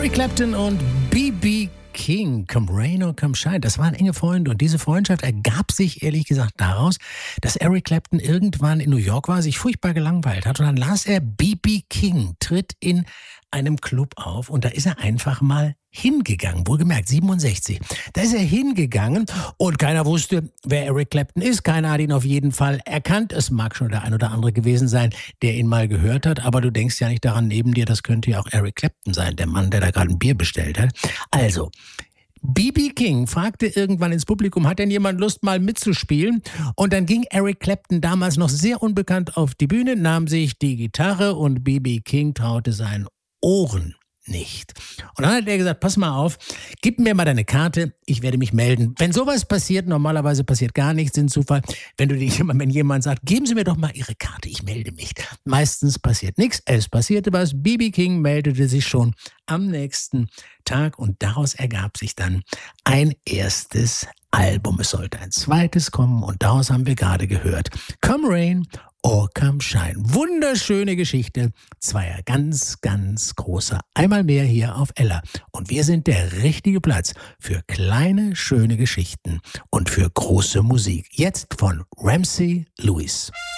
Eric Clapton und B.B. King, Come Rain or Come Shine, das waren enge Freunde und diese Freundschaft ergab sich ehrlich gesagt daraus, dass Eric Clapton irgendwann in New York war, sich furchtbar gelangweilt hat und dann las er, B.B. King tritt in einem Club auf und da ist er einfach mal hingegangen, wohlgemerkt 67. Da ist er hingegangen und keiner wusste, wer Eric Clapton ist. Keiner hat ihn auf jeden Fall erkannt. Es mag schon der ein oder andere gewesen sein, der ihn mal gehört hat, aber du denkst ja nicht daran, neben dir, das könnte ja auch Eric Clapton sein, der Mann, der da gerade ein Bier bestellt hat. Also, B.B. King fragte irgendwann ins Publikum, hat denn jemand Lust mal mitzuspielen? Und dann ging Eric Clapton, damals noch sehr unbekannt, auf die Bühne, nahm sich die Gitarre und B.B. King traute seinen Ohren nicht. Und dann hat er gesagt, pass mal auf, gib mir mal deine Karte, ich werde mich melden. Wenn sowas passiert, normalerweise passiert gar nichts in Zufall, wenn jemand sagt, geben Sie mir doch mal Ihre Karte, ich melde mich. Meistens passiert nichts, es passierte was, B.B. King meldete sich schon am nächsten Tag und daraus ergab sich dann ein erstes Album. Es sollte ein zweites kommen und daraus haben wir gerade gehört. Come Rain or Come Shine. Wunderschöne Geschichte zweier ganz, ganz großer. Einmal mehr hier auf Ella. Und wir sind der richtige Platz für kleine, schöne Geschichten und für große Musik. Jetzt von Ramsey Lewis.